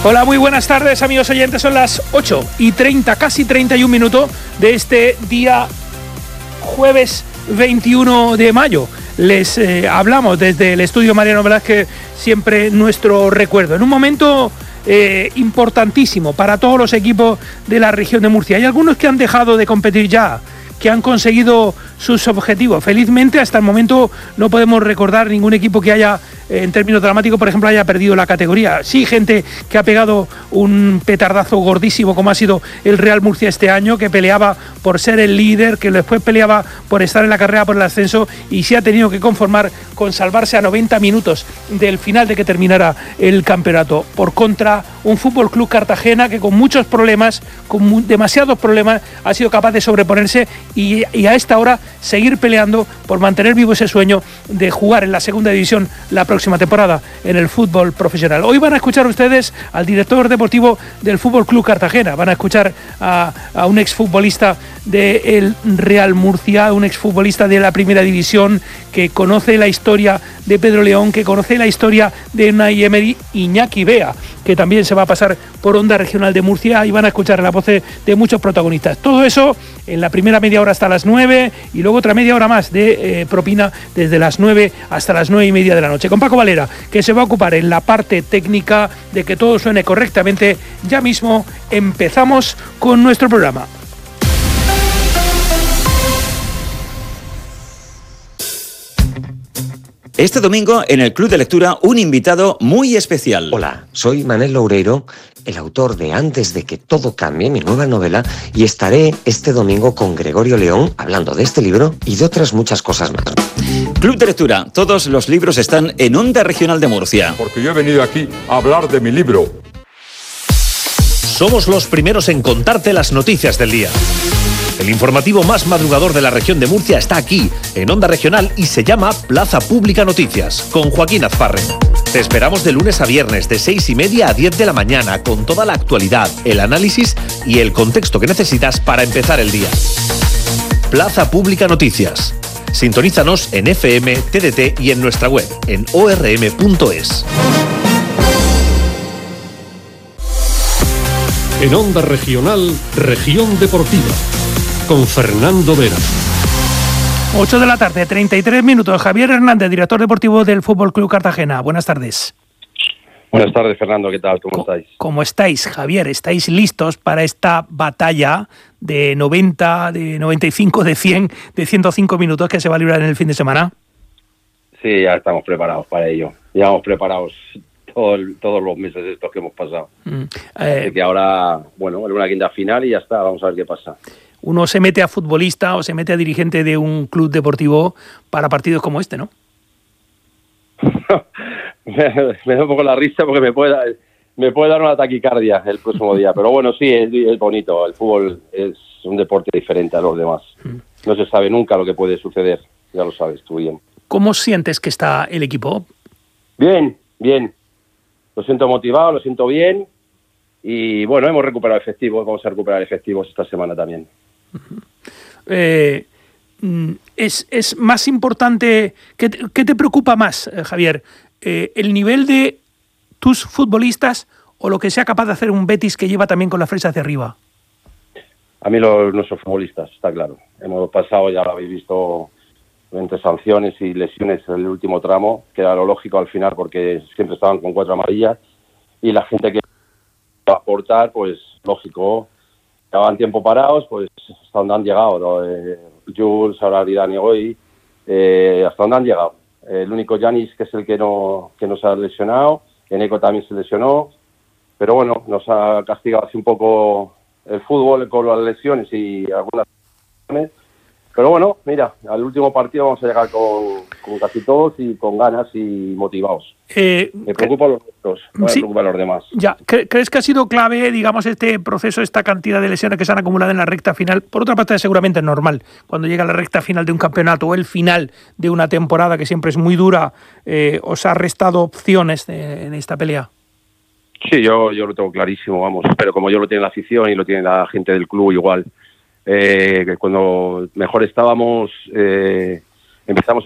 Hola, muy buenas tardes, amigos oyentes. Son las 8:30, casi 31 minutos de este día jueves 21 de mayo. Les hablamos desde el estudio Mariano Velázquez, siempre nuestro recuerdo. En un momento importantísimo para todos los equipos de la región de Murcia. Hay algunos que han dejado de competir ya, que han conseguido sus objetivos. Felizmente, hasta el momento no podemos recordar ningún equipo que haya, en términos dramáticos, por ejemplo, haya perdido la categoría. Sí, gente que ha pegado un petardazo gordísimo, como ha sido el Real Murcia este año, que peleaba por ser el líder, que después peleaba por estar en la carrera por el ascenso y se ha tenido que conformar con salvarse a 90 minutos del final de que terminara el campeonato. Por contra, un Fútbol Club Cartagena que con muchos problemas, demasiados problemas, ha sido capaz de sobreponerse y a esta hora seguir peleando por mantener vivo ese sueño de jugar en la segunda división la próxima temporada en el fútbol profesional. Hoy van a escuchar ustedes al director deportivo del Fútbol Club Cartagena, van a escuchar a un exfutbolista del Real Murcia, un exfutbolista de la primera división que conoce la historia de Pedro León, que conoce la historia de Unai Emery, Iñaki Bea, que también se va a pasar por Onda Regional de Murcia, y van a escuchar la voz de muchos protagonistas. Todo eso en la primera media hora hasta las 9 y luego otra media hora más de propina desde las 9 hasta las 9:30 de la noche. Con Paco Valera, que se va a ocupar en la parte técnica de que todo suene correctamente. Ya mismo empezamos con nuestro programa. Este domingo, en el Club de Lectura, un invitado muy especial. Hola, soy Manel Loureiro, el autor de Antes de que todo cambie, mi nueva novela, y estaré este domingo con Gregorio León hablando de este libro y de otras muchas cosas más. Club de Lectura, todos los libros están en Onda Regional de Murcia. Porque yo he venido aquí a hablar de mi libro. Somos los primeros en contarte las noticias del día. El informativo más madrugador de la región de Murcia está aquí, en Onda Regional, y se llama Plaza Pública Noticias, con Joaquín Azparre. Te esperamos de lunes a viernes, de 6:30 a 10 de la mañana, con toda la actualidad, el análisis y el contexto que necesitas para empezar el día. Plaza Pública Noticias. Sintonízanos en FM, TDT y en nuestra web, en orm.es. En Onda Regional, Región Deportiva, con Fernando Vera. 8 de la tarde, 33 minutos. Javier Hernández, director deportivo del Fútbol Club Cartagena. Buenas tardes. Buenas tardes, Fernando. ¿Qué tal? ¿Cómo estáis? ¿Cómo estáis, Javier? ¿Estáis listos para esta batalla de 90, de 95, de 100, de 105 minutos que se va a librar en el fin de semana? Sí, ya estamos preparados para ello. Ya hemos preparados todos los meses estos que hemos pasado. Así que ahora, bueno, una quinta final y ya está. Vamos a ver qué pasa. Uno se mete a futbolista o se mete a dirigente de un club deportivo para partidos como este, ¿no? me da un poco la risa porque me puede dar una taquicardia el próximo día. Pero bueno, sí, es bonito. El fútbol es un deporte diferente a los demás. No se sabe nunca lo que puede suceder. Ya lo sabes tú bien. ¿Cómo sientes que está el equipo? Bien. Lo siento motivado, lo siento bien. Y bueno, hemos recuperado efectivos. Vamos a recuperar efectivos esta semana también. Es más importante, ¿qué te preocupa más, Javier? ¿El nivel de tus futbolistas o lo que sea capaz de hacer un Betis que lleva también con la fresa hacia arriba? A mí nuestros futbolistas, está claro. Hemos pasado, ya lo habéis visto, entre sanciones y lesiones en el último tramo, que era lo lógico al final porque siempre estaban con 4 amarillas, y la gente que va a aportar, pues lógico, llevaban tiempo parados, pues hasta donde han llegado, ¿no? Jules, ahora Dani hoy, hasta donde han llegado. El único Yanis, que es el que no se ha lesionado, Eneco también se lesionó, pero bueno, nos ha castigado así un poco el fútbol con las lesiones y algunas lesiones. Pero bueno, mira, al último partido vamos a llegar con casi todos y con ganas y motivados. Me preocupan los otros, no me preocupan los demás. Ya, ¿crees que ha sido clave, digamos, este proceso, esta cantidad de lesiones que se han acumulado en la recta final? Por otra parte, seguramente es normal, cuando llega la recta final de un campeonato o el final de una temporada que siempre es muy dura, ¿os ha restado opciones en esta pelea? Sí, yo lo tengo clarísimo, vamos, pero como yo lo tiene la afición y lo tiene la gente del club igual. Que cuando mejor estábamos, empezamos